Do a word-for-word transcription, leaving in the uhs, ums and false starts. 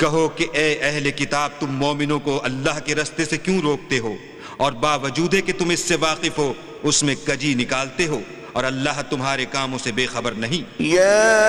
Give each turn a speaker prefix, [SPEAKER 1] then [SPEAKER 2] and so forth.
[SPEAKER 1] कहो कि ए अहले किताब, तुम मोमिनों को अल्लाह के रास्ते से क्यों रोकते हो और बावजूद कि तुम इससे वाकिफ हो उसमें कजी निकालते हो और अल्लाह तुम्हारे कामों से बेखबर नहीं।